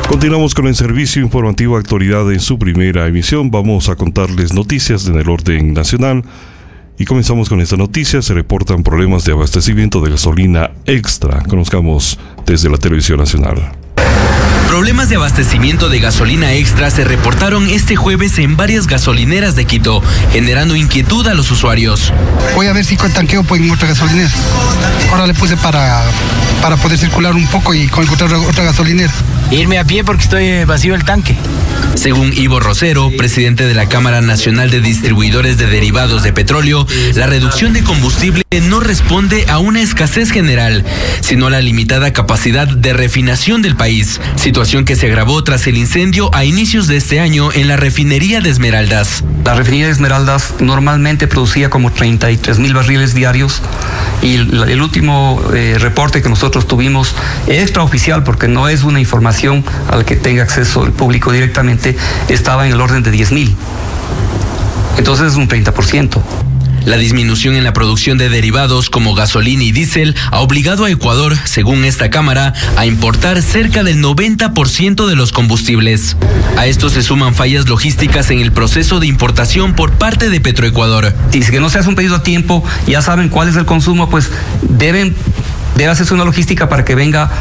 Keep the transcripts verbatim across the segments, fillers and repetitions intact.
Continuamos con el servicio informativo Actualidad en su primera emisión. Vamos a contarles noticias en el orden nacional. Y comenzamos con esta noticia. Se reportan problemas de abastecimiento de gasolina extra. Conozcamos desde la Televisión Nacional. Problemas de abastecimiento de gasolina extra se reportaron este jueves en varias gasolineras de Quito, generando inquietud a los usuarios. Voy a ver si tanqueo pues, en otra gasolinera. Ahora le puse para, para poder circular un poco y encontrar otra gasolinera. Irme a pie porque estoy vacío el tanque. Según Ivo Rosero, presidente de la Cámara Nacional de Distribuidores de Derivados de Petróleo, la reducción de combustible no responde a una escasez general, sino a la limitada capacidad de refinación del país, situación que se agravó tras el incendio a inicios de este año en la refinería de Esmeraldas. La refinería de Esmeraldas normalmente producía como treinta y tres mil barriles diarios y el último eh, reporte que nosotros tuvimos extraoficial, porque no es una información al que tenga acceso el público directamente, estaba en el orden de diez mil. Entonces es un treinta por ciento. La disminución en la producción de derivados como gasolina y diésel ha obligado a Ecuador, según esta Cámara, a importar cerca del noventa por ciento de los combustibles. A esto se suman fallas logísticas en el proceso de importación por parte de Petroecuador. Si es que no se hace un pedido a tiempo, ya saben cuál es el consumo, pues deben, debe hacerse una logística para que venga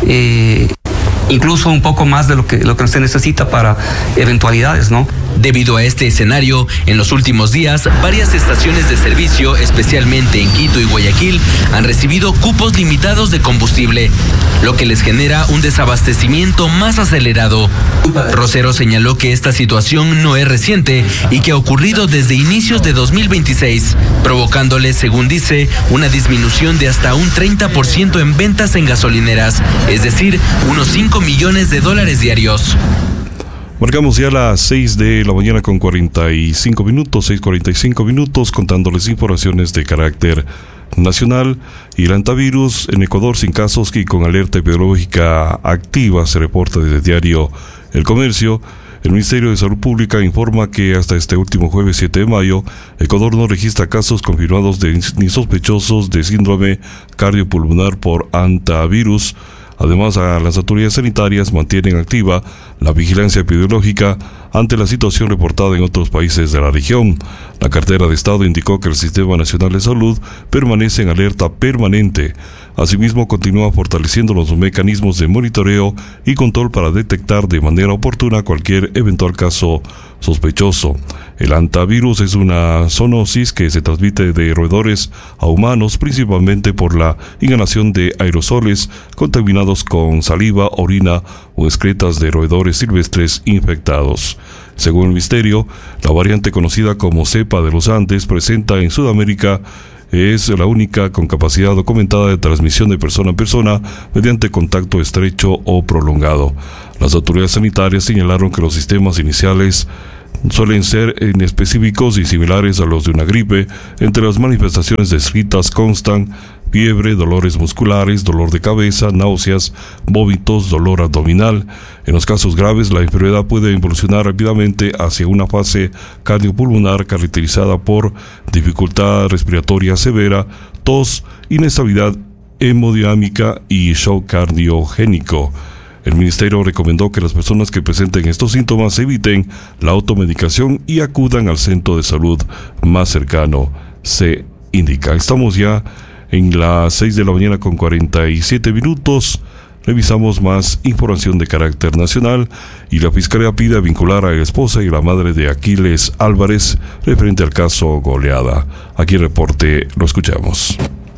eh, incluso un poco más de lo que, lo que se necesita para eventualidades, ¿no? Debido a este escenario, en los últimos días, varias estaciones de servicio, especialmente en Quito y Guayaquil, han recibido cupos limitados de combustible, lo que les genera un desabastecimiento más acelerado. Rosero señaló que esta situación no es reciente y que ha ocurrido desde inicios de dos mil veintiséis, provocándole, según dice, una disminución de hasta un treinta por ciento en ventas en gasolineras, es decir, unos cinco millones de dólares diarios. Marcamos ya las seis de la mañana con cuarenta y cinco minutos, seis cuarenta y cinco minutos, contándoles informaciones de carácter nacional. Y el antivirus en Ecuador sin casos y con alerta epidemiológica activa, se reporta desde el diario El Comercio. El Ministerio de Salud Pública informa que hasta este último jueves siete de mayo, Ecuador no registra casos confirmados de, ni sospechosos de síndrome cardiopulmonar por antivirus. Además, a las autoridades sanitarias mantienen activa la vigilancia epidemiológica ante la situación reportada en otros países de la región. La cartera de Estado indicó que el Sistema Nacional de Salud permanece en alerta permanente. Asimismo, continúa fortaleciendo los mecanismos de monitoreo y control para detectar de manera oportuna cualquier eventual caso sospechoso. El antivirus es una zoonosis que se transmite de roedores a humanos, principalmente por la inhalación de aerosoles contaminados con saliva, orina o excretas de roedores silvestres infectados. Según el Ministerio, la variante conocida como cepa de los Andes presenta en Sudamérica es la única con capacidad documentada de transmisión de persona a persona mediante contacto estrecho o prolongado. Las autoridades sanitarias señalaron que los sistemas iniciales suelen ser inespecíficos y similares a los de una gripe. Entre las manifestaciones descritas constan fiebre, dolores musculares, dolor de cabeza, náuseas, vómitos, dolor abdominal. En los casos graves, la enfermedad puede evolucionar rápidamente hacia una fase cardiopulmonar caracterizada por dificultad respiratoria severa, tos, inestabilidad hemodinámica y shock cardiogénico. El ministerio recomendó que las personas que presenten estos síntomas eviten la automedicación y acudan al centro de salud más cercano, se indica. Estamos ya en las seis de la mañana con cuarenta y siete minutos. Revisamos más información de carácter nacional y la Fiscalía pide vincular a la esposa y la madre de Aquiles Álvarez referente al caso Goleada. Aquí el reporte, lo escuchamos.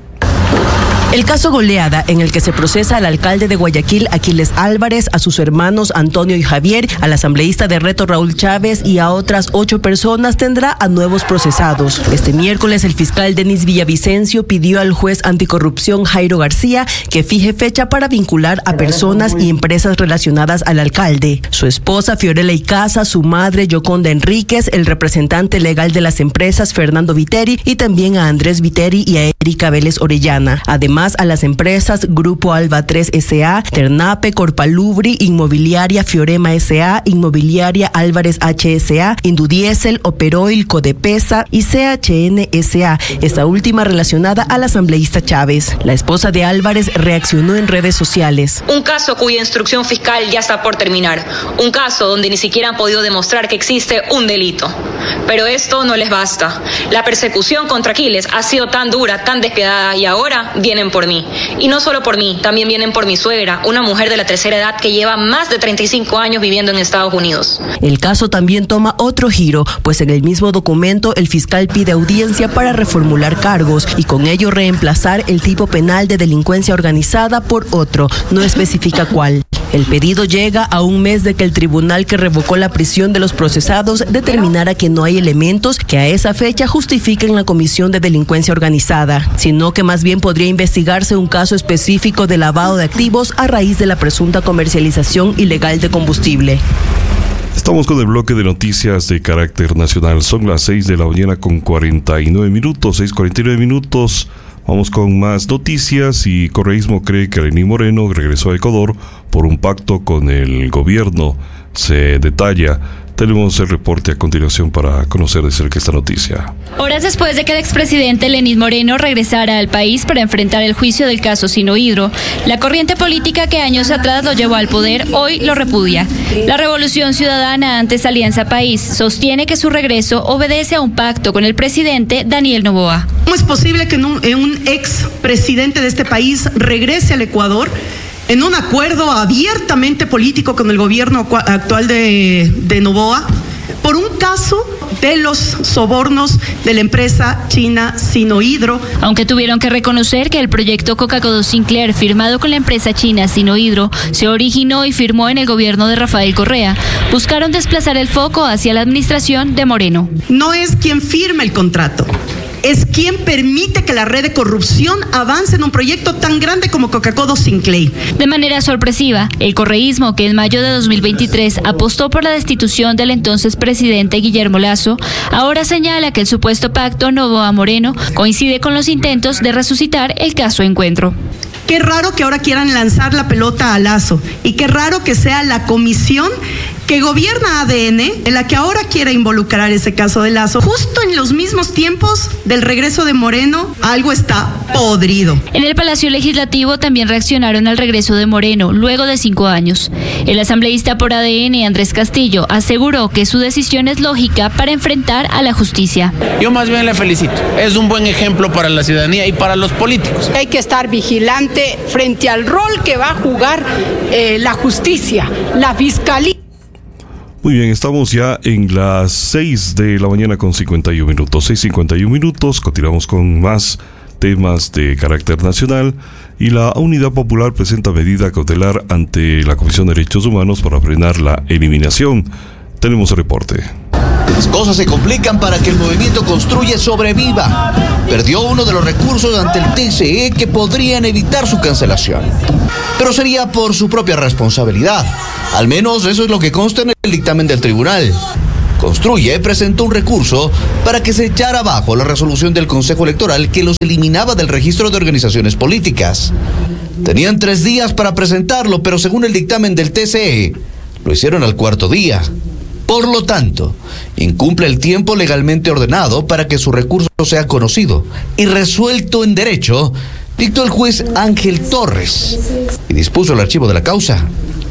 El caso Goleada, en el que se procesa al alcalde de Guayaquil, Aquiles Álvarez, a sus hermanos Antonio y Javier, al asambleísta de Reto Raúl Chávez y a otras ocho personas, tendrá a nuevos procesados. Este miércoles, el fiscal Denis Villavicencio pidió al juez anticorrupción Jairo García que fije fecha para vincular a personas y empresas relacionadas al alcalde. Su esposa Fiorella Icaza, su madre Yoconda Enríquez, el representante legal de las empresas Fernando Viteri y también a Andrés Viteri y a Erika Vélez Orellana. Además, además a las empresas Grupo Alba tres S A, Ternape, Corpalubri, Inmobiliaria Fiorema S A, Inmobiliaria Álvarez H S A, Indudiesel, Operoil, Codepesa y C H N S A, esta última relacionada al asambleísta Chávez. La esposa de Álvarez reaccionó en redes sociales. Un caso cuya instrucción fiscal ya está por terminar, un caso donde ni siquiera han podido demostrar que existe un delito. Pero esto no les basta. La persecución contra Aquiles ha sido tan dura, tan despiadada y ahora vienen por mí. Y no solo por mí, también vienen por mi suegra, una mujer de la tercera edad que lleva más de treinta y cinco años viviendo en Estados Unidos. El caso también toma otro giro, pues en el mismo documento el fiscal pide audiencia para reformular cargos y con ello reemplazar el tipo penal de delincuencia organizada por otro, no especifica cuál. El pedido llega a un mes de que el tribunal que revocó la prisión de los procesados determinara que no hay elementos que a esa fecha justifiquen la comisión de delincuencia organizada, sino que más bien podría investigarse un caso específico de lavado de activos a raíz de la presunta comercialización ilegal de combustible. Estamos con el bloque de noticias de carácter nacional. Son las seis de la mañana con cuarenta y nueve minutos, seis cuarenta y nueve minutos. Vamos con más noticias y correísmo cree que Lenín Moreno regresó a Ecuador por un pacto con el gobierno. Se detalla. Tenemos el reporte a continuación para conocer de cerca esta noticia. Horas después de que el expresidente Lenín Moreno regresara al país para enfrentar el juicio del caso Sinohydro, la corriente política que años atrás lo llevó al poder hoy lo repudia. La Revolución Ciudadana, antes Alianza País, sostiene que su regreso obedece a un pacto con el presidente Daniel Noboa. ¿Cómo es posible que un, un ex presidente de este país regrese al Ecuador en un acuerdo abiertamente político con el gobierno actual de, de Noboa por un caso de los sobornos de la empresa china Sinohydro? Aunque tuvieron que reconocer que el proyecto Coca-Cola Sinclair firmado con la empresa china Sinohydro se originó y firmó en el gobierno de Rafael Correa, buscaron desplazar el foco hacia la administración de Moreno. No es quien firma el contrato, es quien permite que la red de corrupción avance en un proyecto tan grande como Coca-Cola Sinclair. De manera sorpresiva, el correísmo, que en mayo de dos mil veintitrés apostó por la destitución del entonces presidente Guillermo Lasso, ahora señala que el supuesto pacto Noboa-Moreno coincide con los intentos de resucitar el caso Encuentro. Qué raro que ahora quieran lanzar la pelota a Lasso y qué raro que sea la comisión que gobierna A D N en la que ahora quiera involucrar ese caso de Lasso. Justo en los mismos tiempos del regreso de Moreno, algo está podrido. En el Palacio Legislativo también reaccionaron al regreso de Moreno luego de cinco años. El asambleísta por A D N, Andrés Castillo, aseguró que su decisión es lógica para enfrentar a la justicia. Yo más bien le felicito. Es un buen ejemplo para la ciudadanía y para los políticos. Hay que estar vigilante frente al rol que va a jugar eh, la justicia, la fiscalía. Muy bien, estamos ya en las seis de la mañana con cincuenta y un minutos, seis cincuenta y un minutos, continuamos con más temas de carácter nacional y la Unidad Popular presenta medida cautelar ante la Comisión de Derechos Humanos para frenar la eliminación. Tenemos el reporte. Las cosas se complican para que el movimiento Construye sobreviva. Perdió uno de los recursos ante el T C E que podrían evitar su cancelación. Pero sería por su propia responsabilidad. Al menos eso es lo que consta en el dictamen del tribunal. Construye presentó un recurso para que se echara abajo la resolución del Consejo Electoral que los eliminaba del registro de organizaciones políticas. Tenían tres días para presentarlo, pero según el dictamen del T C E, lo hicieron al cuarto día. Por lo tanto, incumple el tiempo legalmente ordenado para que su recurso sea conocido y resuelto en derecho, dictó el juez Ángel Torres y dispuso el archivo de la causa.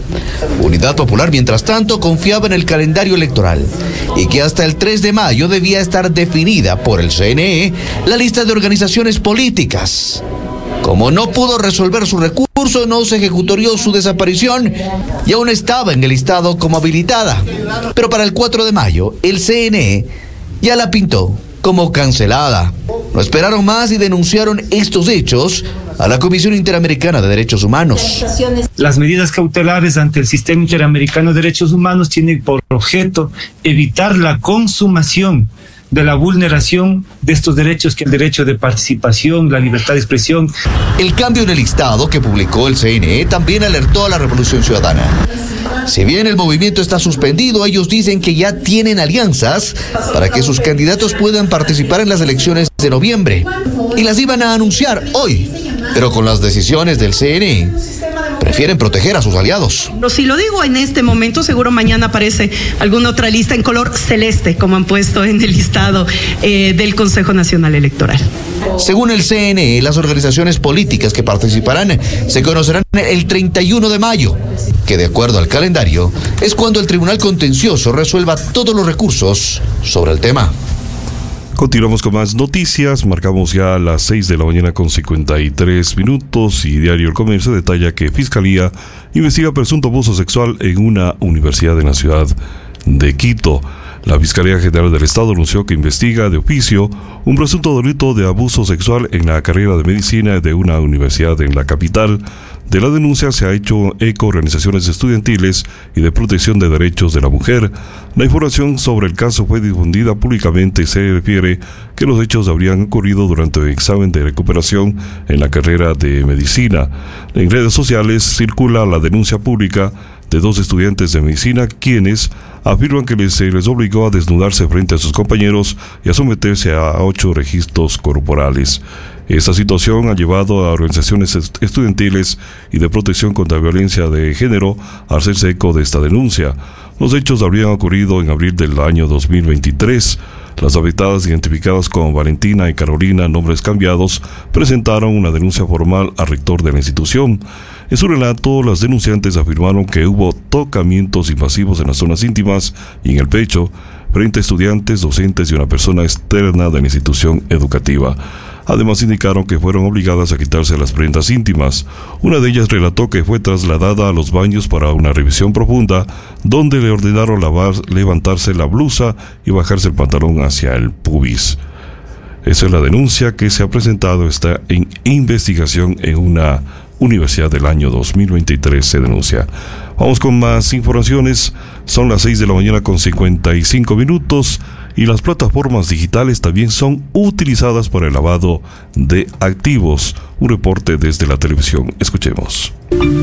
Unidad Popular, mientras tanto, confiaba en el calendario electoral y que hasta el tres de mayo debía estar definida por el C N E la lista de organizaciones políticas. Como no pudo resolver su recurso, no se ejecutó su desaparición y aún estaba en el listado como habilitada. Pero para el cuatro de mayo, el C N E ya la pintó como cancelada. No esperaron más y denunciaron estos hechos a la Comisión Interamericana de Derechos Humanos. Las medidas cautelares ante el Sistema Interamericano de Derechos Humanos tienen por objeto evitar la consumación de la vulneración de estos derechos, que el derecho de participación, la libertad de expresión. El cambio en el listado que publicó el C N E también alertó a la Revolución Ciudadana. Si bien el movimiento está suspendido, ellos dicen que ya tienen alianzas para que sus candidatos puedan participar en las elecciones de noviembre y las iban a anunciar hoy, Pero con las decisiones del C N E, prefieren proteger a sus aliados. Pero si lo digo en este momento, seguro mañana aparece alguna otra lista en color celeste, como han puesto en el listado eh, del Consejo Nacional Electoral. Según el C N E, las organizaciones políticas que participarán se conocerán el treinta y uno de mayo, que de acuerdo al calendario es cuando el Tribunal Contencioso resuelva todos los recursos sobre el tema. Continuamos con más noticias, marcamos ya las seis de la mañana con cincuenta y tres minutos y Diario El Comercio detalla que Fiscalía investiga presunto abuso sexual en una universidad en la ciudad de Quito. La Fiscalía General del Estado anunció que investiga de oficio un presunto delito de abuso sexual en la carrera de medicina de una universidad en la capital. De la denuncia se ha hecho eco organizaciones estudiantiles y de protección de derechos de la mujer. La información sobre el caso fue difundida públicamente y se refiere que los hechos habrían ocurrido durante el examen de recuperación en la carrera de medicina. En redes sociales circula la denuncia pública de dos estudiantes de medicina quienes afirman que les, se les obligó a desnudarse frente a sus compañeros y a someterse a ocho registros corporales. Esta situación ha llevado a organizaciones estudiantiles y de protección contra violencia de género a hacerse eco de esta denuncia. Los hechos habrían ocurrido en abril del año dos mil veintitrés. Las afectadas, identificadas como Valentina y Carolina, nombres cambiados, presentaron una denuncia formal al rector de la institución. En su relato, las denunciantes afirmaron que hubo tocamientos invasivos en las zonas íntimas y en el pecho, frente a estudiantes, docentes y una persona externa de la institución educativa. Además, indicaron que fueron obligadas a quitarse las prendas íntimas. Una de ellas relató que fue trasladada a los baños para una revisión profunda, donde le ordenaron lavar, levantarse la blusa y bajarse el pantalón hacia el pubis. Esa es la denuncia que se ha presentado, está en investigación en una universidad del año dos mil veintitrés, se denuncia. Vamos con más informaciones. Son las seis de la mañana con cincuenta y cinco minutos y las plataformas digitales también son utilizadas para el lavado de activos. Un reporte desde la televisión. Escuchemos.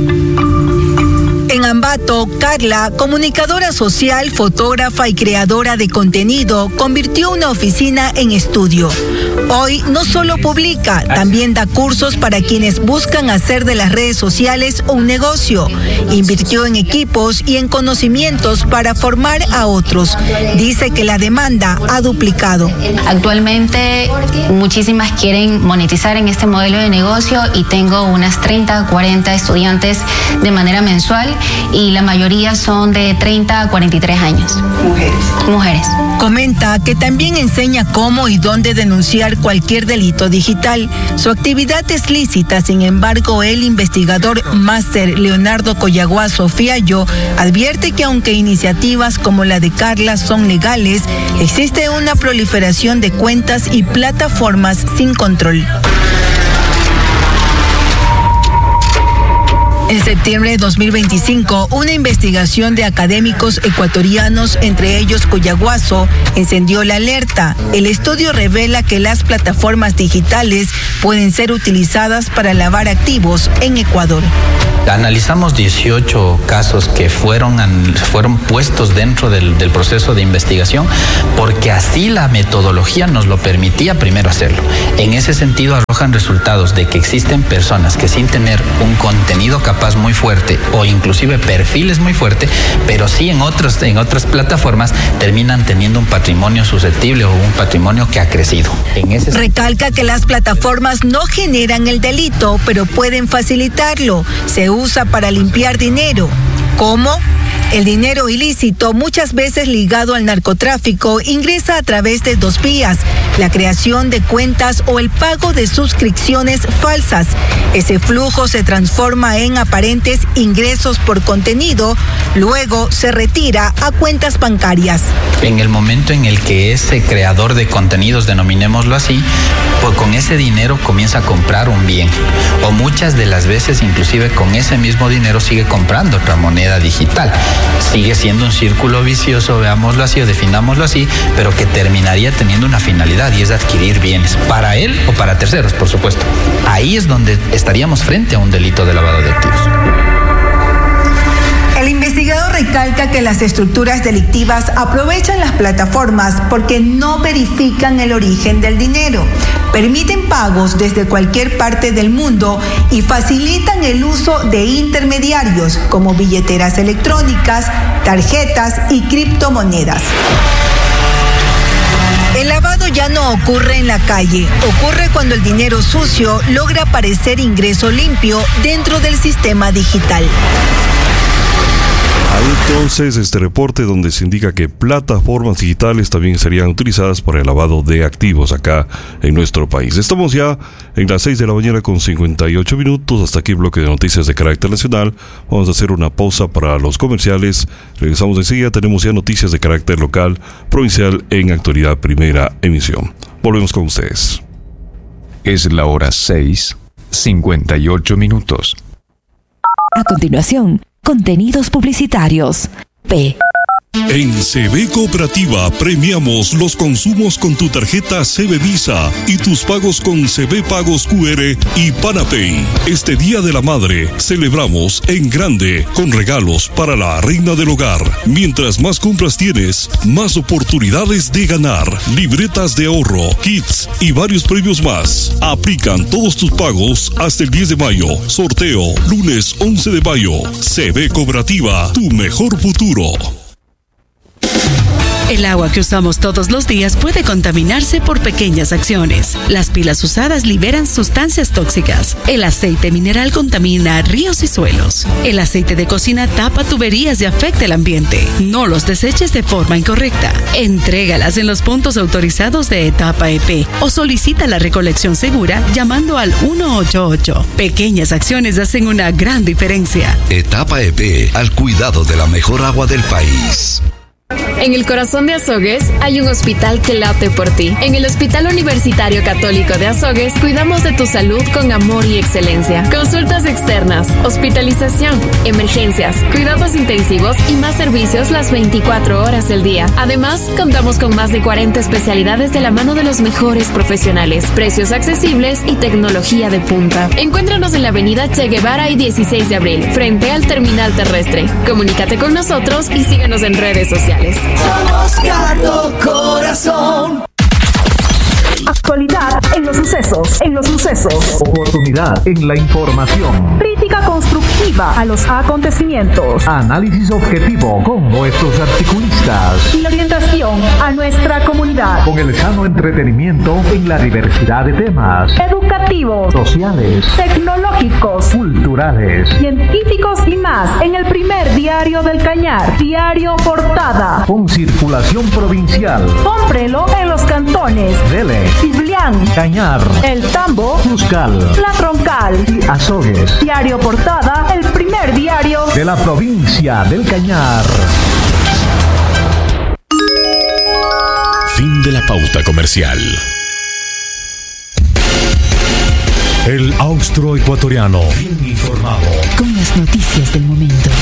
En Ambato, Carla, comunicadora social, fotógrafa y creadora de contenido, convirtió una oficina en estudio. Hoy no solo publica, también da cursos para quienes buscan hacer de las redes sociales un negocio. Invirtió en equipos y en conocimientos para formar a otros. Dice que la demanda ha duplicado. Actualmente muchísimas quieren monetizar en este modelo de negocio y tengo unas treinta, cuarenta estudiantes de manera mensual. Y la mayoría son de treinta a cuarenta y tres años. Mujeres. Mujeres. Comenta que también enseña cómo y dónde denunciar cualquier delito digital. Su actividad es lícita, sin embargo, el investigador máster Leonardo Coyaguazo Fiallo advierte que aunque iniciativas como la de Carla son legales, existe una proliferación de cuentas y plataformas sin control. En septiembre de dos mil veinticinco, una investigación de académicos ecuatorianos, entre ellos Coyaguazo, encendió la alerta. El estudio revela que las plataformas digitales pueden ser utilizadas para lavar activos en Ecuador. Analizamos dieciocho casos que fueron, fueron puestos dentro del, del proceso de investigación porque así la metodología nos lo permitía primero hacerlo. En ese sentido arrojan resultados de que existen personas que sin tener un contenido capaz muy fuerte o inclusive perfiles muy fuertes, pero sí en, otros, en otras plataformas terminan teniendo un patrimonio susceptible o un patrimonio que ha crecido. En ese... Recalca que las plataformas no generan el delito, pero pueden facilitarlo. Se usa para limpiar dinero. ¿Cómo? El dinero ilícito, muchas veces ligado al narcotráfico, ingresa a través de dos vías: la creación de cuentas o el pago de suscripciones falsas. Ese flujo se transforma en aparentes ingresos por contenido, luego se retira a cuentas bancarias. En el momento en el que ese creador de contenidos, denominémoslo así, pues con ese dinero comienza a comprar un bien, o muchas de las veces inclusive con ese mismo dinero sigue comprando otra moneda digital. Sigue siendo un círculo vicioso, veámoslo así o definámoslo así, pero que terminaría teniendo una finalidad y es adquirir bienes para él o para terceros, por supuesto. Ahí es donde estaríamos frente a un delito de lavado de activos. El investigador recalca recalca que las estructuras delictivas aprovechan las plataformas porque no verifican el origen del dinero, permiten pagos desde cualquier parte del mundo y facilitan el uso de intermediarios como billeteras electrónicas, tarjetas y criptomonedas. El lavado ya no ocurre en la calle, ocurre cuando el dinero sucio logra parecer ingreso limpio dentro del sistema digital. Hay entonces este reporte donde se indica que plataformas digitales también serían utilizadas para el lavado de activos acá en nuestro país. Estamos ya en las seis de la mañana con cincuenta y ocho minutos. Hasta aquí el bloque de noticias de carácter nacional. Vamos a hacer una pausa para los comerciales. Regresamos enseguida. Tenemos ya noticias de carácter local, provincial en Actualidad Primera Emisión. Volvemos con ustedes. Es la hora seis, cincuenta y ocho minutos. A continuación, contenidos publicitarios. P. En C B Cooperativa premiamos los consumos con tu tarjeta C B Visa y tus pagos con C B Pagos Q R y Panapay. Este Día de la Madre celebramos en grande con regalos para la reina del hogar. Mientras más compras tienes, más oportunidades de ganar. Libretas de ahorro, kits y varios premios más. Aplican todos tus pagos hasta el diez de mayo. Sorteo lunes once de mayo. C B Cooperativa, tu mejor futuro. El agua que usamos todos los días puede contaminarse por pequeñas acciones. Las pilas usadas liberan sustancias tóxicas. El aceite mineral contamina ríos y suelos. El aceite de cocina tapa tuberías y afecta el ambiente. No los deseches de forma incorrecta. Entrégalas en los puntos autorizados de Etapa E P o solicita la recolección segura llamando al uno ocho ocho. Pequeñas acciones hacen una gran diferencia. Etapa E P, al cuidado de la mejor agua del país. En el corazón de Azogues hay un hospital que late por ti. En el Hospital Universitario Católico de Azogues cuidamos de tu salud con amor y excelencia. Consultas externas, hospitalización, emergencias, cuidados intensivos y más servicios las veinticuatro horas del día. Además, contamos con más de cuarenta especialidades de la mano de los mejores profesionales, precios accesibles y tecnología de punta. Encuéntranos en la avenida Che Guevara y dieciséis de abril, frente al terminal terrestre. Comunícate con nosotros y síguenos en redes sociales. Somos Cardo Corazón. Actualidad en los sucesos, en los sucesos. Oportunidad en la información. Crítica constructiva a los acontecimientos. Análisis objetivo con nuestros articulistas. Y la orientación a nuestra comunidad. Con el sano entretenimiento en la diversidad de temas. Educativos, sociales, tecnológicos, culturales, científicos y más. En el primer diario del Cañar, Diario Portada. Con circulación provincial. Cómprelo en los cantones Dele, Ciblián, Cañar, El Tambo, Cuscal, La Troncal y Azogues. Diario Portada, el primer diario de la provincia del Cañar. Fin de la pauta comercial. El austroecuatoriano. Bien informado. Con las noticias del momento.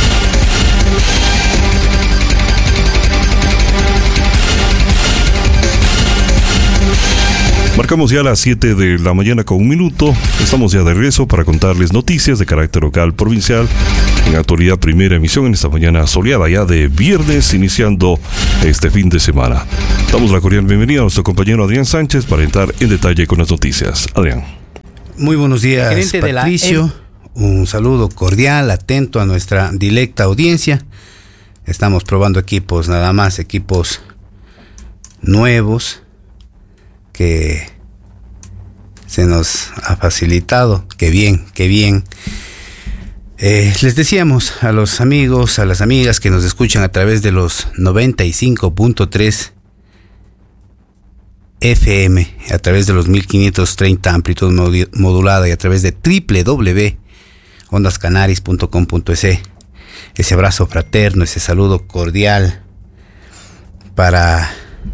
Marcamos ya las siete de la mañana con un minuto. Estamos ya de regreso para contarles noticias de carácter local provincial en Actualidad Primera Emisión en esta mañana soleada ya de viernes, iniciando este fin de semana. Damos la cordial bienvenida a nuestro compañero Adrián Sánchez para entrar en detalle con las noticias. Adrián. Muy buenos días, Patricio. Un saludo cordial, atento a nuestra directa audiencia. Estamos probando equipos, nada más, equipos nuevos que se nos ha facilitado. Qué bien, qué bien. Eh, les decíamos a los amigos, a las amigas que nos escuchan a través de los noventa y cinco punto tres F M, a través de los mil quinientos treinta amplitud modulada y a través de doble u doble u doble u punto ondas canaris punto com punto es. Ese abrazo fraterno, ese saludo cordial para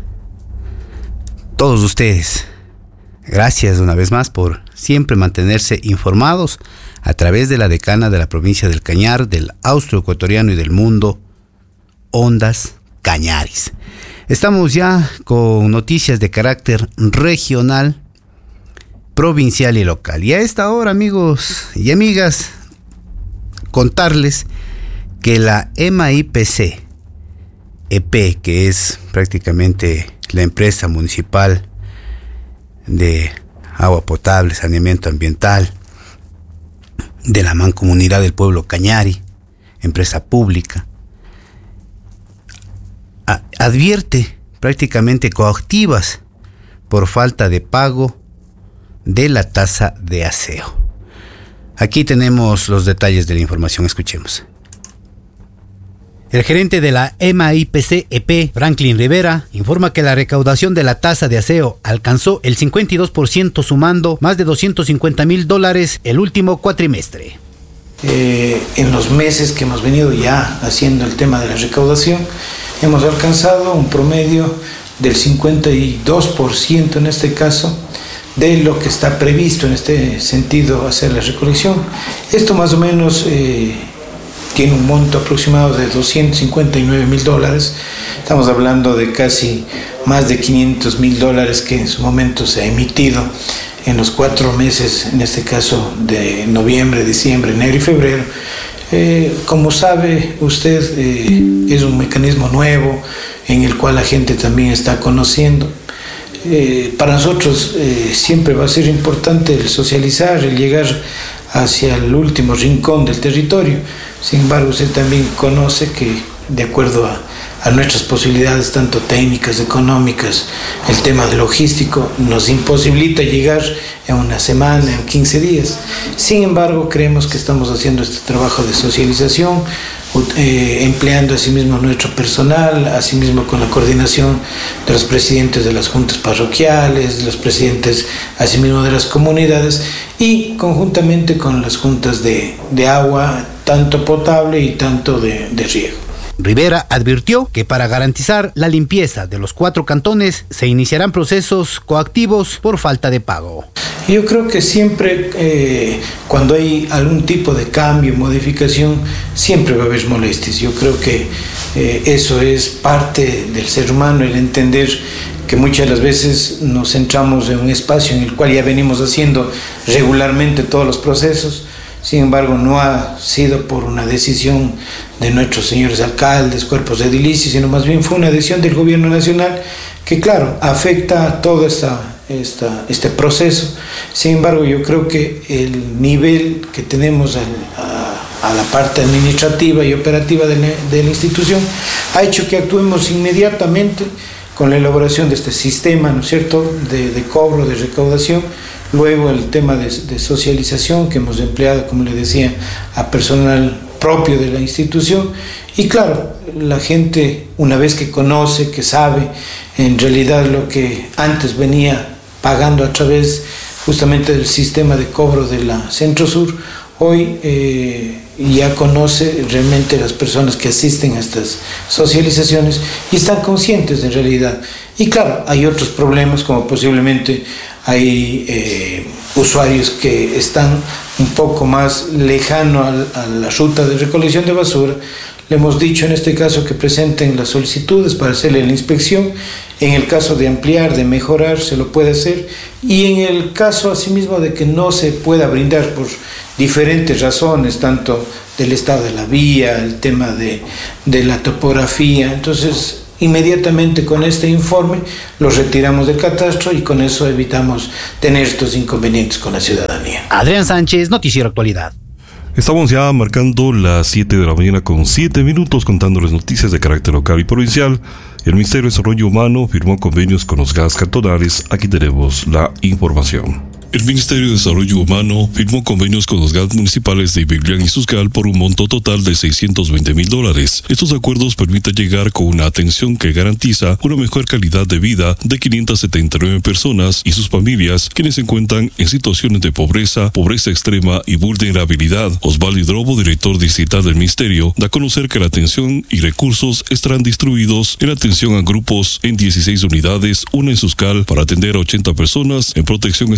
todos ustedes. Gracias una vez más por siempre mantenerse informados a través de la decana de la provincia del Cañar, del austroecuatoriano y del mundo, Ondas Cañaris. Estamos ya con noticias de carácter regional, provincial y local. Y a esta hora, amigos y amigas, contarles que la E M A I P C E P, que es prácticamente la empresa municipal de agua potable, saneamiento ambiental de la Mancomunidad del Pueblo Cañari, empresa pública, a- advierte prácticamente coactivas por falta de pago de la tasa de aseo. Aquí tenemos los detalles de la información, escuchemos. El gerente de la E M A I P C E P, Franklin Rivera, informa que la recaudación de la tasa de aseo alcanzó el cincuenta y dos por ciento, sumando más de doscientos cincuenta mil dólares el último cuatrimestre. Eh, en los meses que hemos venido ya haciendo el tema de la recaudación, hemos alcanzado un promedio del cincuenta y dos por ciento en este caso de lo que está previsto en este sentido hacer la recolección. Esto más o menos eh, tiene un monto aproximado de doscientos cincuenta y nueve mil dólares. Estamos hablando de casi más de quinientos mil dólares que en su momento se ha emitido en los cuatro meses, en este caso de noviembre, diciembre, enero y febrero. Eh, como sabe usted, eh, es un mecanismo nuevo en el cual la gente también está conociendo. Eh, para nosotros eh, siempre va a ser importante el socializar, el llegar hacia el último rincón del territorio. Sin embargo, usted también conoce que de acuerdo a, a nuestras posibilidades, tanto técnicas, económicas, el tema de logístico nos imposibilita llegar en una semana, en quince días. Sin embargo, creemos que estamos haciendo este trabajo de socialización, eh, empleando asimismo nuestro personal, asimismo con la coordinación de los presidentes de las juntas parroquiales, de los presidentes asimismo de las comunidades y conjuntamente con las juntas de, de agua, tanto potable y tanto de, de riego. Rivera advirtió que para garantizar la limpieza de los cuatro cantones se iniciarán procesos coactivos por falta de pago. Yo creo que siempre eh, cuando hay algún tipo de cambio, modificación, siempre va a haber molestias. Yo creo que eh, eso es parte del ser humano, el entender que muchas de las veces nos centramos en un espacio en el cual ya venimos haciendo regularmente todos los procesos. Sin embargo, no ha sido por una decisión de nuestros señores alcaldes, cuerpos edilicios, sino más bien fue una decisión del gobierno nacional que, claro, afecta a todo esta, esta, este proceso. Sin embargo, yo creo que el nivel que tenemos al, a, a la parte administrativa y operativa de la, de la institución ha hecho que actuemos inmediatamente con la elaboración de este sistema, ¿no es cierto?, de, de cobro, de recaudación. Luego el tema de, de socialización que hemos empleado, como le decía, a personal propio de la institución. Y claro, la gente, una vez que conoce, que sabe en realidad lo que antes venía pagando a través justamente del sistema de cobro de la Centro Sur, hoy eh, ya conoce realmente las personas que asisten a estas socializaciones y están conscientes en realidad. Y claro, hay otros problemas como posiblemente hay eh, usuarios que están un poco más lejano a, a la ruta de recolección de basura. Le hemos dicho en este caso que presenten las solicitudes para hacerle la inspección. En el caso de ampliar, de mejorar, se lo puede hacer. Y en el caso asimismo de que no se pueda brindar por diferentes razones, tanto del estado de la vía, el tema de, de la topografía, entonces inmediatamente con este informe los retiramos del catastro y con eso evitamos tener estos inconvenientes con la ciudadanía. Adrián Sánchez, Noticiero Actualidad. Estamos ya marcando las siete de la mañana con siete minutos contándoles noticias de carácter local y provincial. El Ministerio de Desarrollo Humano firmó convenios con los gas cantonales. Aquí tenemos la información. El Ministerio de Desarrollo Humano firmó convenios con los G A T municipales de Biblián y Suscal por un monto total de seiscientos veinte mil dólares. Estos acuerdos permiten llegar con una atención que garantiza una mejor calidad de vida de quinientas setenta y nueve personas y sus familias, quienes se encuentran en situaciones de pobreza, pobreza extrema y vulnerabilidad. Osvaldo Hidrobo, director distrital del Ministerio, da a conocer que la atención y recursos estarán distribuidos en atención a grupos en dieciséis unidades, una en Suscal para atender a ochenta personas, en protección especial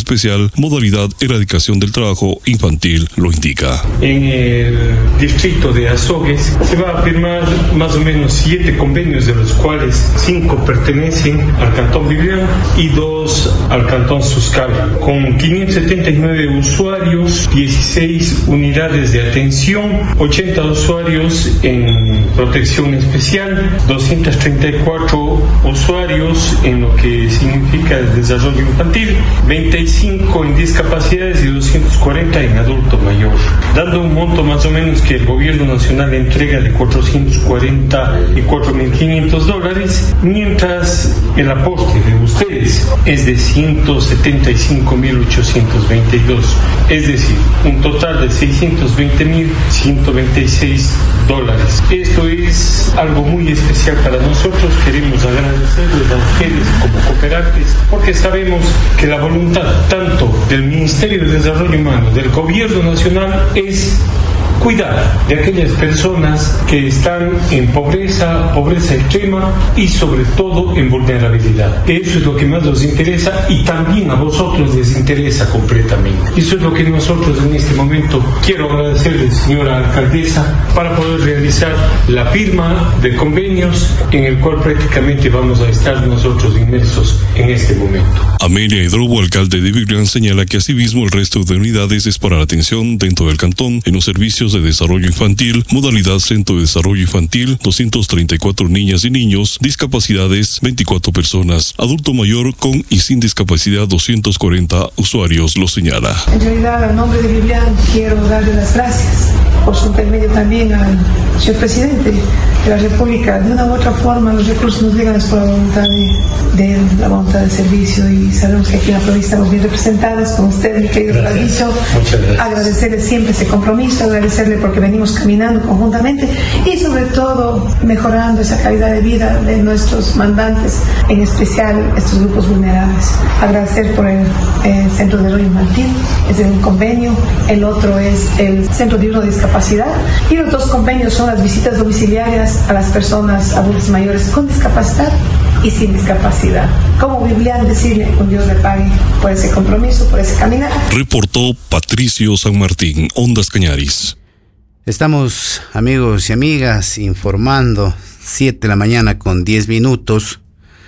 Nacional, modalidad erradicación del trabajo infantil, lo indica. En el distrito de Azogues se va a firmar más o menos siete convenios, de los cuales cinco pertenecen al Cantón Biblián y dos al Cantón Suscal, con quinientos setenta y nueve usuarios, dieciséis unidades de atención, ochenta usuarios en protección especial, doscientos treinta y cuatro usuarios en lo que significa el desarrollo infantil, veinticinco en discapacidades y doscientos cuarenta en adulto mayor, dando un monto más o menos que el gobierno nacional entrega de cuatrocientos cuarenta y cuatro mil quinientos dólares, mientras el aporte de ustedes es de ciento setenta y cinco mil ochocientos veintidós, es decir, un total de seiscientos veinte mil ciento veintiséis dólares. Esto es algo muy especial para nosotros. Queremos agradecerles a ustedes como cooperantes, porque sabemos que la voluntad tanto del Ministerio de Desarrollo Humano, del Gobierno Nacional, es cuidar de aquellas personas que están en pobreza, pobreza extrema y sobre todo en vulnerabilidad. Eso es lo que más nos interesa y también a vosotros les interesa completamente. Eso es lo que nosotros en este momento quiero agradecerles, señora alcaldesa, para poder realizar la firma de convenios en el cual prácticamente vamos a estar nosotros inmersos en este momento. Amelia Hidrobo, alcalde de Biblián, señala que asimismo el resto de unidades es para la atención dentro del cantón en los servicios de desarrollo infantil, modalidad Centro de Desarrollo Infantil, doscientas treinta y cuatro niñas y niños, discapacidades veinticuatro personas, adulto mayor con y sin discapacidad doscientos cuarenta usuarios, lo señala. En realidad, al nombre de Biblián, quiero darle las gracias por su intermedio también al señor presidente de la República. De una u otra forma, los recursos nos llegan por la voluntad de, de la voluntad del servicio, y sabemos que aquí en la provincia estamos bien representados con usted, mi querido Clavicio. Agradecerle siempre ese compromiso, agradecerle porque venimos caminando conjuntamente y sobre todo mejorando esa calidad de vida de nuestros mandantes, en especial estos grupos vulnerables. Agradecer por el, el Centro de Desarrollo Infantil, es un convenio, el otro es el Centro Diurno de Discapacidad, y los dos convenios son las visitas domiciliarias a las personas adultas mayores con discapacidad y sin discapacidad. Como Biblián, decirle un Dios le pague por ese compromiso, por ese caminar. Reportó Patricio San Martín, Ondas Cañaris. Estamos, amigos y amigas, informando. siete de la mañana con diez minutos.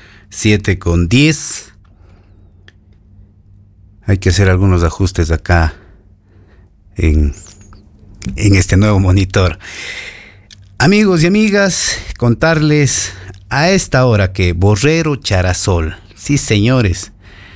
siete con diez. Hay que hacer algunos ajustes acá en, en este nuevo monitor. Amigos y amigas, contarles a esta hora que Borrero Charasol, sí señores,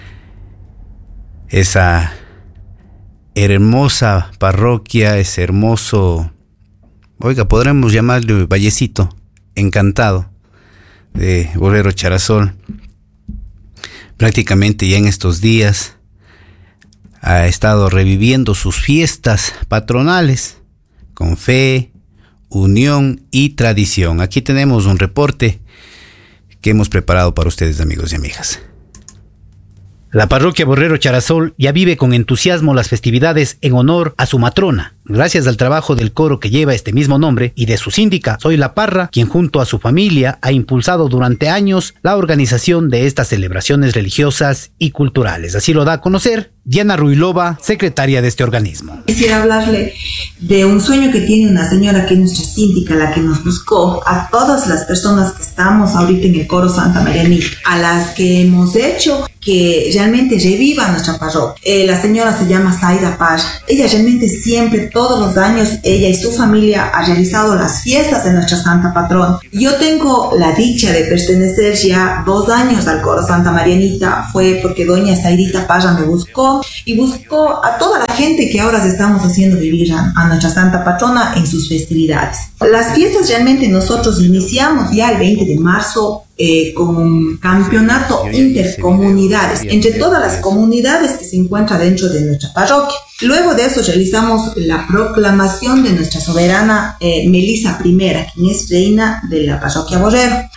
esa hermosa parroquia, ese hermoso, oiga, podremos llamarle Vallecito Encantado de Borrero Charasol, prácticamente ya en estos días ha estado reviviendo sus fiestas patronales con fe, unión y tradición. Aquí tenemos un reporte que hemos preparado para ustedes, amigos y amigas. La parroquia Borrero Charasol ya vive con entusiasmo las festividades en honor a su matrona. Gracias al trabajo del coro que lleva este mismo nombre y de su síndica, Soy la Parra, quien junto a su familia ha impulsado durante años la organización de estas celebraciones religiosas y culturales. Así lo da a conocer Diana Ruilova, secretaria de este organismo. Quisiera hablarle de un sueño que tiene una señora que es nuestra síndica, la que nos buscó a todas las personas que estamos ahorita en el coro Santa Marianita, a las que hemos hecho que realmente reviva nuestra parroquia. Eh, la señora se llama Saida Parra. Ella realmente siempre, todos los años, ella y su familia ha realizado las fiestas de nuestra Santa Patrona. Yo tengo la dicha de pertenecer ya dos años al coro Santa Marianita. Fue porque doña Saidita Parra me buscó y buscó a toda la gente que ahora estamos haciendo vivir a, a nuestra Santa Patrona en sus festividades. Las fiestas realmente nosotros iniciamos ya el veinte de marzo Eh, con un campeonato intercomunidades entre todas las comunidades que se encuentran dentro de nuestra parroquia. Luego de eso realizamos la proclamación de nuestra soberana eh, Melisa I, quien es reina de la parroquia Borrero.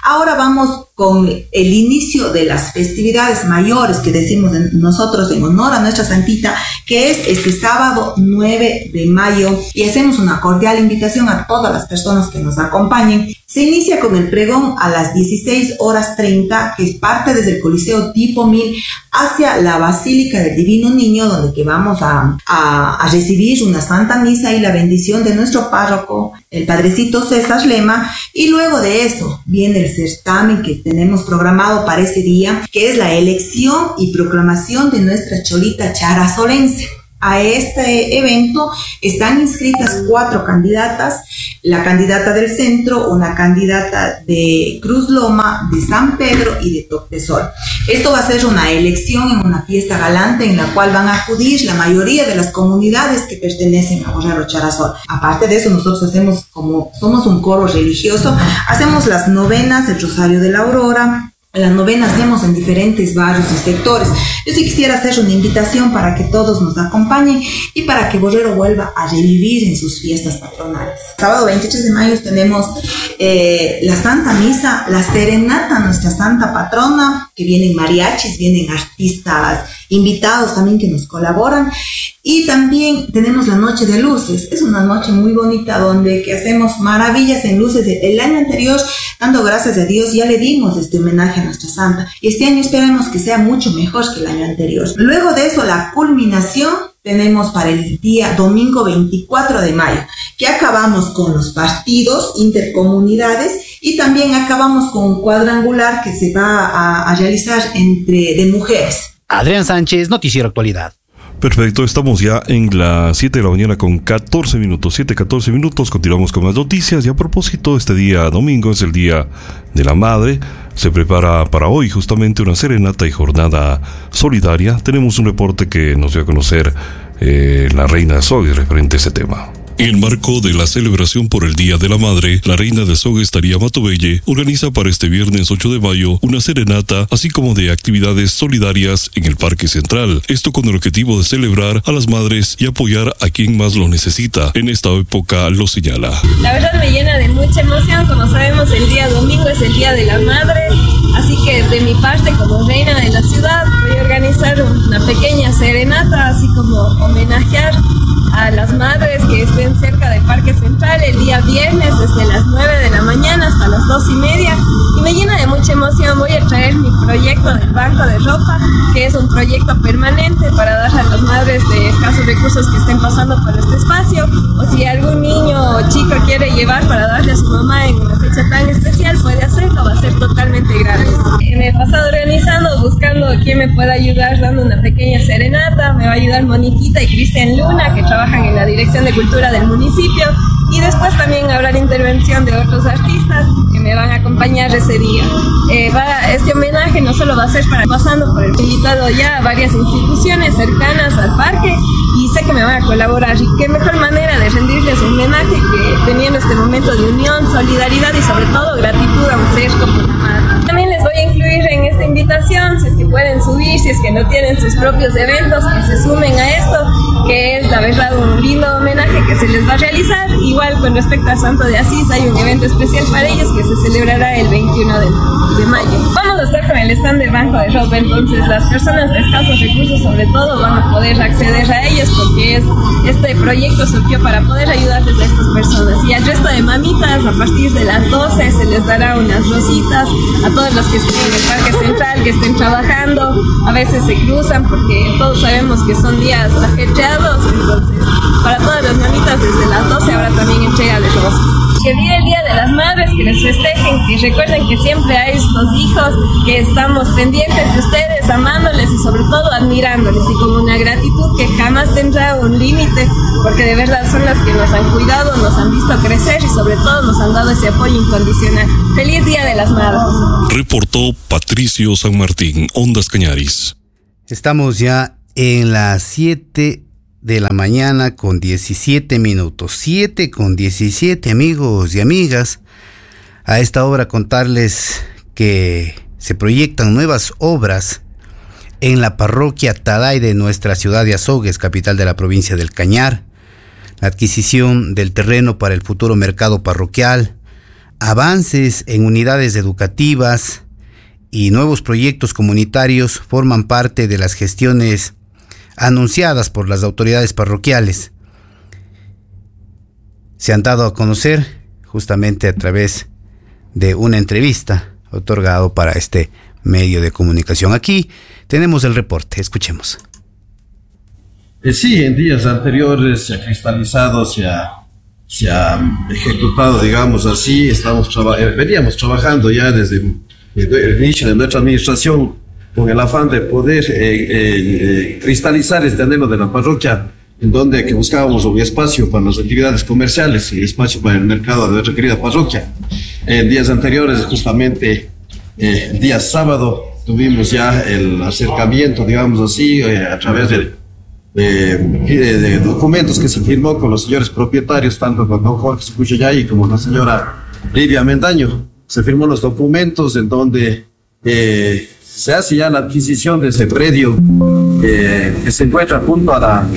Ahora vamos con el inicio de las festividades mayores que decimos nosotros en honor a nuestra santita, que es este sábado nueve de mayo, y hacemos una cordial invitación a todas las personas que nos acompañen. Se inicia con el pregón a las dieciséis horas treinta, que parte desde el Coliseo Tipo mil hacia la Basílica del Divino Niño, donde que vamos a, a, a recibir una Santa Misa y la bendición de nuestro párroco, el Padrecito César Lema, y luego de eso viene el certamen que tenemos programado para ese día, que es la elección y proclamación de nuestra Cholita Charazolense. A este evento están inscritas cuatro candidatas: la candidata del centro, una candidata de Cruz Loma, de San Pedro y de Toctesol. Esto va a ser una elección en una fiesta galante en la cual van a acudir la mayoría de las comunidades que pertenecen a Borrero Charazol. Aparte de eso, nosotros hacemos, como somos un coro religioso, hacemos las novenas, el Rosario de la Aurora. Las novenas hacemos en diferentes barrios y sectores. Yo sí quisiera hacer una invitación para que todos nos acompañen y para que Borrero vuelva a revivir en sus fiestas patronales. Sábado veintitrés de mayo tenemos eh, la Santa Misa, la serenata, nuestra Santa Patrona, que vienen mariachis, vienen artistas invitados también que nos colaboran. Y también tenemos la Noche de Luces. Es una noche muy bonita donde que hacemos maravillas en luces. El año anterior, dando gracias a Dios, ya le dimos este homenaje a nuestra santa. Y este año esperemos que sea mucho mejor que el año anterior. Luego de eso, la culminación tenemos para el día domingo veinticuatro de mayo, que acabamos con los partidos intercomunidades y también acabamos con un cuadrangular que se va a, a realizar entre de mujeres. Adrián Sánchez, Noticiero Actualidad. Perfecto, estamos ya en las siete de la mañana con catorce minutos, siete, catorce minutos, continuamos con más noticias y a propósito, este día domingo es el Día de la Madre, se prepara para hoy justamente una serenata y jornada solidaria. Tenemos un reporte que nos dio a conocer eh, la reina de Azogues referente a ese tema. En marco de la celebración por el Día de la Madre, la reina de Azogues, Taría Matobelle, organiza para este viernes ocho de mayo una serenata, así como de actividades solidarias en el Parque Central. Esto con el objetivo de celebrar a las madres y apoyar a quien más lo necesita. En esta época lo señala. La verdad me llena de mucha emoción. Como sabemos, el día domingo es el Día de la Madre, así que de mi parte, como reina de la ciudad, voy a organizar una pequeña serenata, así como homenajear a las madres que estén cerca del Parque Central el día viernes desde las nueve de la mañana hasta las dos y media, y me llena de mucha emoción. Voy a traer mi proyecto del banco de ropa, que es un proyecto permanente para dar a las madres de escasos recursos que estén pasando por este espacio, o si algún niño o chico quiere llevar para darle a su mamá en una fecha tan especial, puede hacerlo, va a ser totalmente gratis. Me he pasado organizando, buscando quién me pueda ayudar, dando una pequeña serenata. Me va a ayudar Moniquita y Cristian Luna, que trabajan en la Dirección de Cultura del municipio, y después también habrá la intervención de otros artistas que me van a acompañar ese día. Eh, va, este homenaje no solo va a ser para pasando por el invitado ya a varias instituciones cercanas al parque, y sé que me van a colaborar, y qué mejor manera de rendirles un homenaje que teniendo este momento de unión, solidaridad y sobre todo gratitud a un ser como la madre. También les voy a incluir en esta invitación, si es que pueden subir, si es que no tienen sus propios eventos, que se sumen a esto, que es la verdad un lindo homenaje que se les va a realizar. Igual con respecto a Santo de Asís, hay un evento especial para ellos que se celebrará el veintiuno de mayo. Vamos a estar con el stand del banco de ropa, entonces las personas de escasos recursos sobre todo van a poder acceder a ellos, porque es, este proyecto surgió para poder ayudarles a estas personas. Y al resto de mamitas, a partir de las doce se les dará unas rositas a todos los que estén en el Parque Central, que estén trabajando. A veces se cruzan porque todos sabemos que son días ajetreados, entonces para todas las mamitas desde las doce habrá también entrega de rosas. Que viva el Día de las Madres, que les festejen, que recuerden que siempre hay estos hijos, que estamos pendientes de ustedes, amándoles y sobre todo admirándoles, y con una gratitud que jamás tendrá un límite, porque de verdad son las que nos han cuidado, nos han visto crecer y sobre todo nos han dado ese apoyo incondicional. ¡Feliz Día de las Madres! Reportó Patricio San Martín, Ondas Cañaris. Estamos ya en las siete de la mañana con diecisiete minutos. siete con diecisiete, amigos y amigas. A esta hora contarles que se proyectan nuevas obras en la parroquia Taday de nuestra ciudad de Azogues, capital de la provincia del Cañar. La adquisición del terreno para el futuro mercado parroquial, avances en unidades educativas y nuevos proyectos comunitarios forman parte de las gestiones anunciadas por las autoridades parroquiales. Se han dado a conocer justamente a través de una entrevista otorgado para este medio de comunicación. Aquí tenemos el reporte, escuchemos. Eh, sí, en días anteriores se ha cristalizado, se ha, se ha ejecutado, digamos así, estamos traba- eh, veníamos trabajando ya desde el inicio de nuestra administración con el afán de poder eh, eh, eh, cristalizar este anhelo de la parroquia, en donde que buscábamos un espacio para las actividades comerciales y espacio para el mercado de nuestra querida parroquia. En días anteriores, justamente eh, el día sábado, tuvimos ya el acercamiento, digamos así, eh, a través de De, de, de documentos que se firmó con los señores propietarios, tanto con don Jorge Sucuchayay como la señora Lidia Mendaño. Se firmó los documentos en donde eh, se hace ya la adquisición de ese predio eh, que se encuentra junto a la,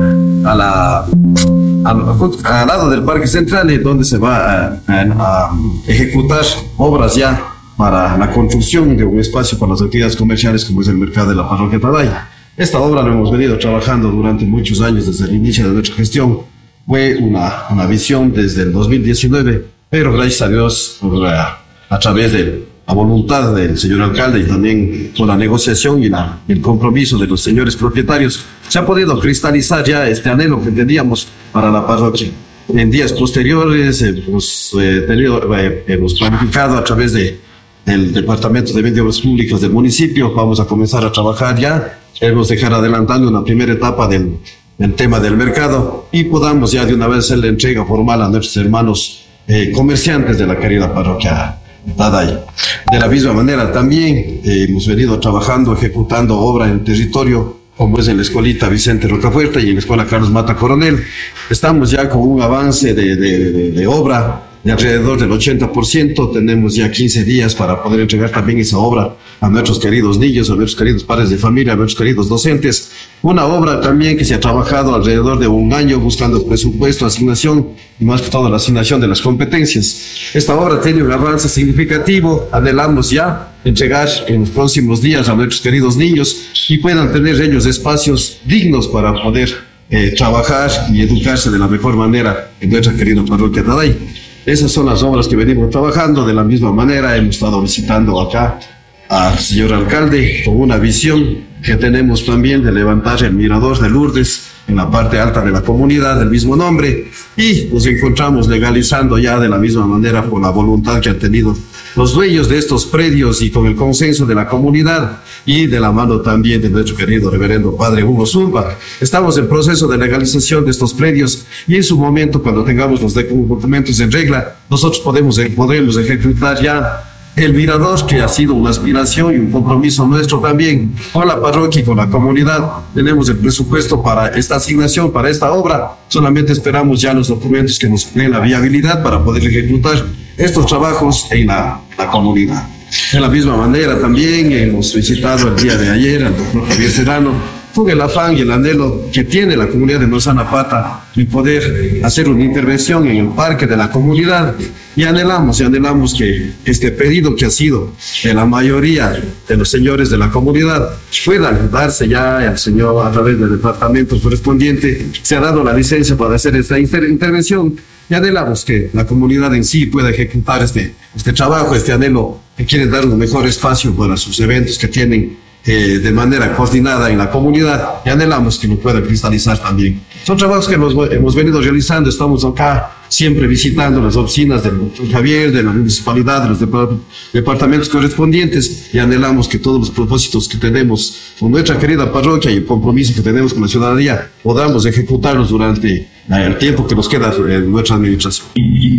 a la al, al lado del Parque Central, en donde se va a, a, a ejecutar obras ya para la construcción de un espacio para las actividades comerciales como es el mercado de la parroquia Taday. Esta obra lo hemos venido trabajando durante muchos años desde el inicio de nuestra gestión. Fue una, una visión desde el dos mil diecinueve, pero gracias a Dios, a, a través de la voluntad del señor alcalde y también con la negociación y la, el compromiso de los señores propietarios, se ha podido cristalizar ya este anhelo que teníamos para la parroquia. En días posteriores hemos, eh, tenido, eh, hemos planificado a través de, del Departamento de Medio Obras Públicas del municipio, vamos a comenzar a trabajar ya. Hemos dejar adelantando una primera etapa del, del tema del mercado y podamos ya de una vez hacer la entrega formal a nuestros hermanos eh, comerciantes de la querida parroquia Taday. De la misma manera también eh, hemos venido trabajando, ejecutando obra en el territorio, como es en la escuelita Vicente Rocafuerte y en la escuela Carlos Mata Coronel. Estamos ya con un avance de, de, de, de obra de alrededor del ochenta por ciento. Tenemos ya quince días para poder entregar también esa obra a nuestros queridos niños, a nuestros queridos padres de familia, a nuestros queridos docentes. Una obra también que se ha trabajado alrededor de un año buscando presupuesto, asignación y más que todo la asignación de las competencias. Esta obra tiene un avance significativo. Anhelamos ya entregar en los próximos días a nuestros queridos niños y puedan tener ellos espacios dignos para poder eh, trabajar y educarse de la mejor manera en nuestra querida parroquia Taday. Esas son las obras que venimos trabajando. De la misma manera hemos estado visitando acá al señor alcalde con una visión que tenemos también de levantar el mirador de Lourdes en la parte alta de la comunidad del mismo nombre, y nos encontramos legalizando ya de la misma manera por la voluntad que han tenido los dueños de estos predios y con el consenso de la comunidad y de la mano también de nuestro querido reverendo padre Hugo Zumba. Estamos en proceso de legalización de estos predios y en su momento, cuando tengamos los documentos en regla, nosotros podemos, podremos ejecutar ya el mirador, que ha sido una aspiración y un compromiso nuestro también con la parroquia y con la comunidad. Tenemos el presupuesto para esta asignación, para esta obra. Solamente esperamos ya los documentos que nos den la viabilidad para poder ejecutar estos trabajos en la, la comunidad. De la misma manera también hemos visitado el día de ayer al doctor Javier Serrano, con el afán y el anhelo que tiene la comunidad de Manzana Pata de poder hacer una intervención en el parque de la comunidad, y anhelamos y anhelamos que este pedido que ha sido de la mayoría de los señores de la comunidad pueda darse ya al señor a través del departamento correspondiente. Se ha dado la licencia para hacer esta inter- intervención y anhelamos que la comunidad en sí pueda ejecutar este, este trabajo, este anhelo, que quieren dar un mejor espacio para sus eventos que tienen Eh, de manera coordinada en la comunidad, y anhelamos que lo pueda cristalizar también. Son trabajos que hemos, hemos venido realizando. Estamos acá siempre visitando las oficinas del doctor Javier, de la municipalidad, de los dep- departamentos correspondientes, y anhelamos que todos los propósitos que tenemos con nuestra querida parroquia y el compromiso que tenemos con la ciudadanía podamos ejecutarlos durante el tiempo que nos queda en nuestra administración.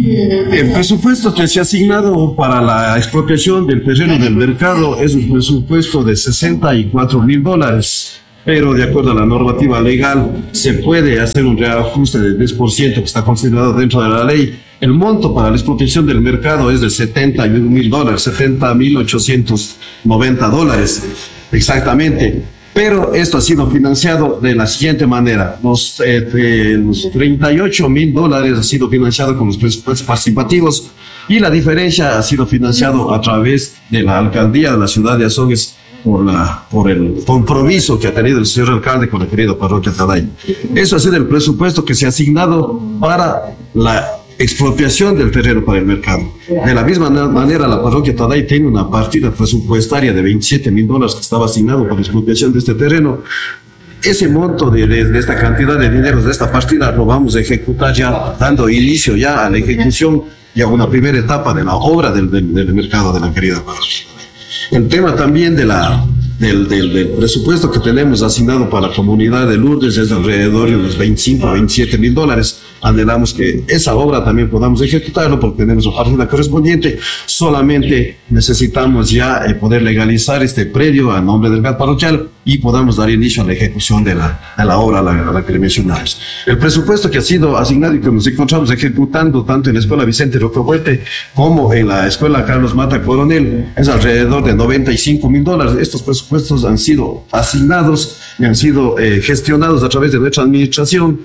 El presupuesto que se ha asignado para la expropiación del terreno del mercado es un presupuesto de sesenta y cuatro mil dólares. Pero de acuerdo a la normativa legal se puede hacer un reajuste del diez por ciento que está considerado dentro de la ley. El monto para la expropiación del mercado es de setenta mil dólares, setenta mil ochocientos noventa dólares exactamente. Pero esto ha sido financiado de la siguiente manera. Los, eh, de los treinta y ocho mil dólares ha sido financiado con los presupuestos participativos y la diferencia ha sido financiado a través de la alcaldía de la ciudad de Azogues por, la, por el compromiso que ha tenido el señor alcalde con la querida parroquia Taday. Eso ha sido el presupuesto que se ha asignado para la expropiación del terreno para el mercado. De la misma manera, la parroquia Taday tiene una partida presupuestaria de veintisiete mil dólares que estaba asignado para la expropiación de este terreno. Ese monto de, de, de esta cantidad de dinero, de esta partida, lo vamos a ejecutar ya, dando inicio ya a la ejecución y a una primera etapa de la obra del, del, del mercado de la querida parroquia. El tema también de la, del, del, del presupuesto que tenemos asignado para la comunidad de Lourdes es alrededor de unos veinticinco a veintisiete mil dólares. Anhelamos que esa obra también podamos ejecutarlo porque tenemos la partida correspondiente. Solamente necesitamos ya eh, poder legalizar este predio a nombre del G A T parroquial y podamos dar inicio a la ejecución de la, de la obra a la, a la que le mencionamos. El presupuesto que ha sido asignado y que nos encontramos ejecutando tanto en la Escuela Vicente Rocafuerte como en la Escuela Carlos Mata Coronel es alrededor de noventa y cinco mil dólares. Estos presupuestos han sido asignados y han sido eh, gestionados a través de nuestra administración.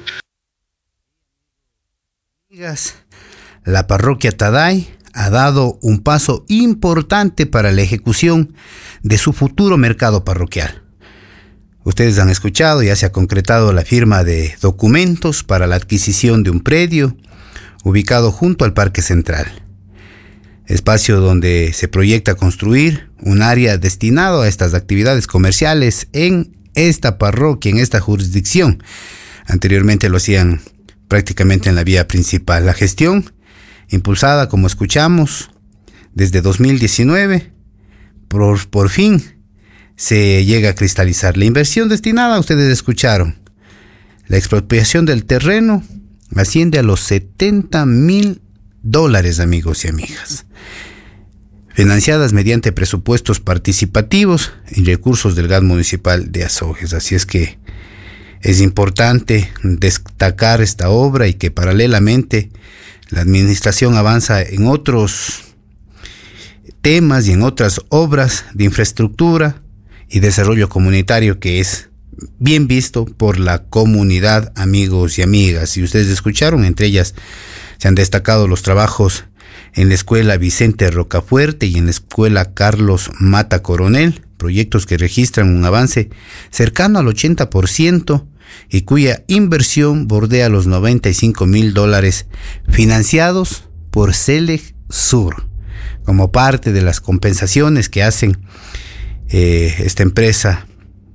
La parroquia Taday ha dado un paso importante para la ejecución de su futuro mercado parroquial. Ustedes han escuchado, ya se ha concretado la firma de documentos para la adquisición de un predio ubicado junto al Parque Central, espacio donde se proyecta construir un área destinado a estas actividades comerciales en esta parroquia, en esta jurisdicción. Anteriormente lo hacían prácticamente en la vía principal. La gestión, impulsada, como escuchamos, desde dos mil diecinueve, por, por fin se llega a cristalizar. La inversión destinada, ustedes escucharon, la expropiación del terreno asciende a los setenta mil dólares, amigos y amigas, financiadas mediante presupuestos participativos y recursos del G A T municipal de Azogues. Así es que es importante destacar esta obra y que paralelamente la administración avanza en otros temas y en otras obras de infraestructura y desarrollo comunitario que es bien visto por la comunidad, amigos y amigas. Y ustedes escucharon, entre ellas se han destacado los trabajos en la Escuela Vicente Rocafuerte y en la Escuela Carlos Mata Coronel, proyectos que registran un avance cercano al ochenta por ciento y cuya inversión bordea los noventa y cinco mil dólares financiados por Selec Sur, como parte de las compensaciones que hacen eh, esta empresa,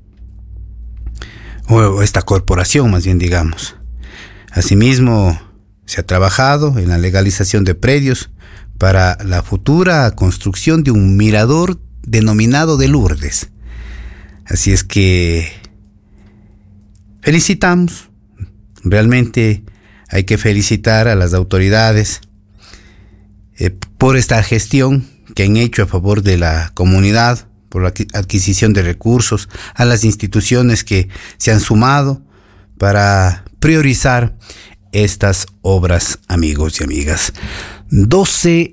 o esta corporación más bien digamos. Asimismo, se ha trabajado en la legalización de predios para la futura construcción de un mirador denominado de Lourdes. Así es que felicitamos, realmente hay que felicitar a las autoridades eh, por esta gestión que han hecho a favor de la comunidad, por la adquisición de recursos, a las instituciones que se han sumado para priorizar estas obras, amigos y amigas. doce,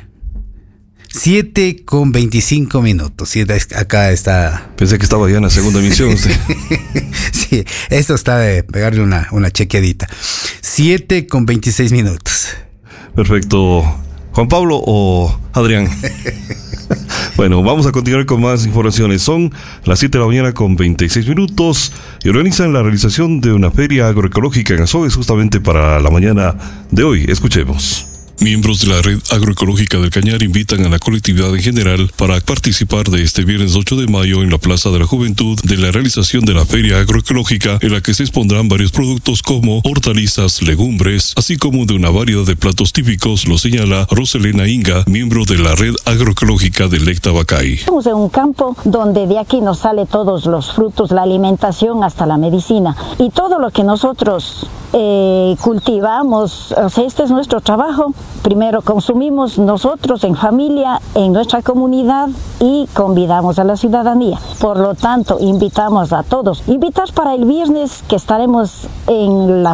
siete con veinticinco minutos. siete, acá está. Pensé que estaba ya en la segunda emisión usted. Sí, esto está de pegarle una, una chequeadita. siete con veintiséis minutos. Perfecto. ¿Juan Pablo o Adrián? Bueno, vamos a continuar con más informaciones. Son las siete de la mañana con veintiséis minutos y organizan la realización de una feria agroecológica en Azogues justamente para la mañana de hoy. Escuchemos. Miembros de la Red Agroecológica del Cañar invitan a la colectividad en general para participar de este viernes ocho de mayo en la Plaza de la Juventud de la realización de la Feria Agroecológica, en la que se expondrán varios productos como hortalizas, legumbres, así como de una variedad de platos típicos, lo señala Roselena Inga, miembro de la Red Agroecológica de Lectabacay. Estamos en un campo donde de aquí nos sale todos los frutos, la alimentación hasta la medicina y todo lo que nosotros eh, cultivamos, o sea, este es nuestro trabajo. Primero consumimos nosotros en familia, en nuestra comunidad y convidamos a la ciudadanía. Por lo tanto, invitamos a todos. Invitar para el viernes que estaremos en la